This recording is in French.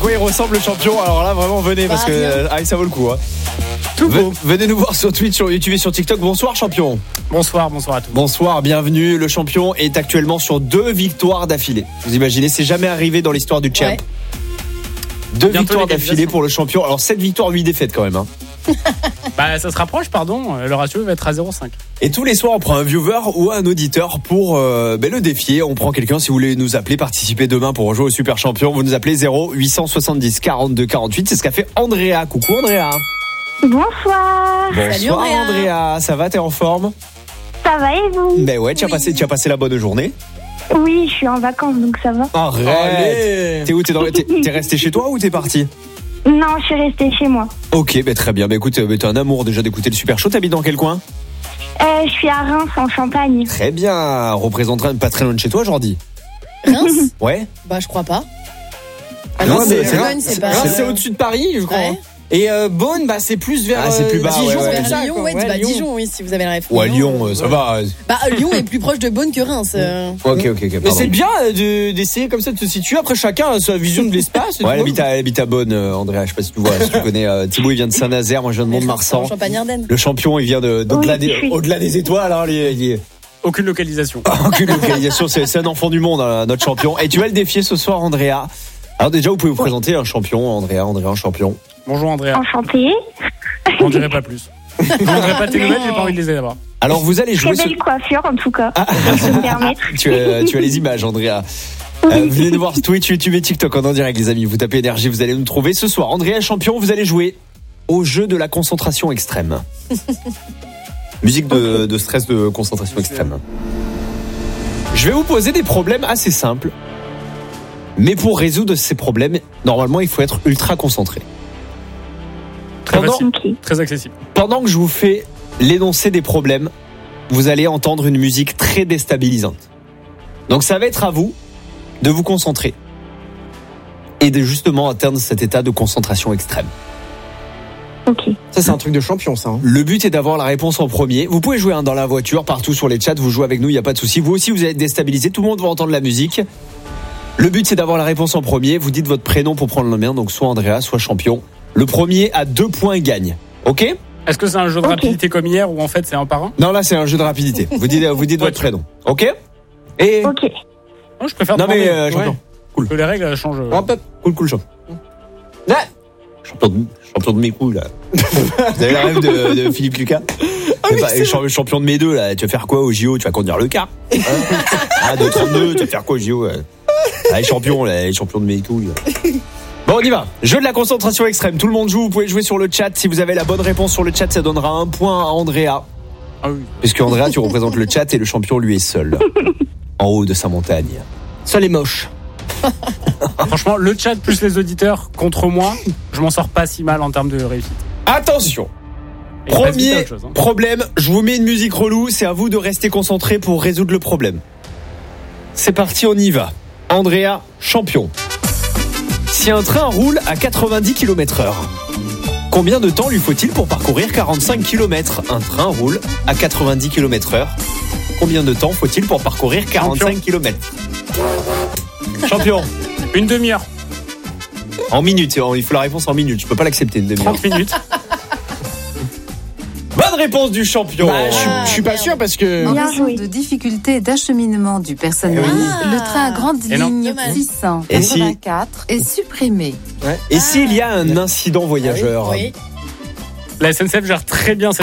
quoi il ressemble le champion? Alors là, vraiment, venez parce que ça vaut le coup. Hein. Tout beau. Venez nous voir sur Twitch, sur YouTube et sur TikTok. Bonsoir, champion. Bonsoir à tous. Bonsoir, bienvenue. Le champion est actuellement sur 2 victoires d'affilée. Vous imaginez, c'est jamais arrivé dans l'histoire du champ. Ouais. 2 victoires d'affilée pour le champion. Alors 7 victoires, 8 défaites quand même. Hein. Ça se rapproche, le ratio va être à 0,5. Et tous les soirs, on prend un viewer ou un auditeur pour le défier. On prend quelqu'un, si vous voulez nous appeler, participer demain pour jouer au Super Champion. Vous nous appelez 0870 42 48. C'est ce qu'a fait Andrea. Coucou Andrea. Bonsoir. Salut Andrea. Ça va, t'es en forme? Ça va et vous? Ben ouais, tu as passé la bonne journée? Oui, je suis en vacances donc ça va. Arrête. T'es où? T'es resté chez toi ou t'es parti? Non, je suis restée chez moi. Ok, très bien. Écoute, t'as un amour déjà d'écouter le Super Show. T'habites dans quel coin? Je suis à Reims, en Champagne. Très bien. Représentera pas très loin de chez toi, Jordi. Reims? Ouais. Je crois pas. Non, c'est au-dessus de Paris, je crois. Ouais. Et Beaune, c'est plus vers c'est plus bas, Dijon, ouais. vers Lyon, Lyon. Dijon, oui, si vous avez la réponse. Ou à Lyon, ça va. Lyon est plus proche de Beaune que Reims. Ok. Mais c'est bien d'essayer comme ça de se situer. Après, chacun a sa vision de l'espace. Ouais, elle habite à Beaune, Andrea. Je sais pas si tu vois, si tu connais. Thibaut, il vient de Saint-Nazaire, moi je viens de Mont-de-Marsan. Champagne-Ardenne. Le champion, il vient au-delà des étoiles. Alors, Aucune localisation. Aucune localisation, c'est un enfant du monde, notre champion. Et tu vas le défier ce soir, Andrea. Alors déjà, vous pouvez vous présenter un champion, Andrea, un champion. Bonjour Andrea. Enchantée. On dirait pas plus. Je ne voudrais pas tes nouvelles, j'ai pas envie de les avoir. Alors vous allez jouer. Très belle coiffure en tout cas. Je me permettre. Tu as les images, Andrea. Venez nous voir Twitch, YouTube et TikTok en direct, les amis. Vous tapez énergie, vous allez nous trouver ce soir. Andrea champion, vous allez jouer au jeu de la concentration extrême. Musique de stress de concentration extrême. Je vais vous poser des problèmes assez simples. Mais pour résoudre ces problèmes, normalement, il faut être ultra concentré. Très accessible. Pendant que je vous fais l'énoncé des problèmes, vous allez entendre une musique très déstabilisante. Donc ça va être à vous de vous concentrer et de justement atteindre cet état de concentration extrême. Ok. Ça, c'est un truc de champion, ça. Hein. Le but est d'avoir la réponse en premier. Vous pouvez jouer dans la voiture, partout sur les chats, vous jouez avec nous, il n'y a pas de souci. Vous aussi, vous allez être déstabilisé, tout le monde va entendre la musique. Le but, c'est d'avoir la réponse en premier. Vous dites votre prénom pour prendre la main, donc soit Andrea, soit champion. Le premier à 2 points gagne. Ok ? Est-ce que c'est un jeu de rapidité comme hier ou en fait c'est un par un ? Non, là c'est un jeu de rapidité. Vous dites votre prénom. Ok ? Et ok. Non, je préfère. Non mais champion. Cool. Que les règles changent. Cool champion. Ouais. Champion de mes couilles là. Vous avez la rêve de Philippe Lucas ? Champion de mes deux là. Tu vas faire quoi au JO ? Tu vas conduire le car. De 32. Tu vas faire quoi au JO ? Les champions de mes couilles. Bon, on y va. Jeu de la concentration extrême. Tout le monde joue. Vous pouvez jouer sur le chat. Si vous avez la bonne réponse sur le chat, ça donnera 1 point à Andrea. Ah oui. Puisque Andrea, tu représentes le chat et le champion, lui, est seul. En haut de sa montagne. Seul est moche. Franchement, le chat plus les auditeurs contre moi, je m'en sors pas si mal en termes de réussite. Attention. Premier problème, je vous mets une musique relou. C'est à vous de rester concentré pour résoudre le problème. C'est parti, on y va. Andrea, champion. Si un train roule à 90 km/h, combien de temps lui faut-il pour parcourir 45 km ? Un train roule à 90 km/h. Combien de temps faut-il pour parcourir 45 km ? Champion. Une demi-heure. En minutes, il faut la réponse en minutes. Je peux pas l'accepter, une demi-heure. 30 minutes. Bonne réponse du champion. Je suis pas sûr parce que... En raison de difficultés d'acheminement du personnel, le train à grande ligne 684 est supprimé. Ouais. Et s'il y a un incident voyageur ? La SNCF gère très bien cette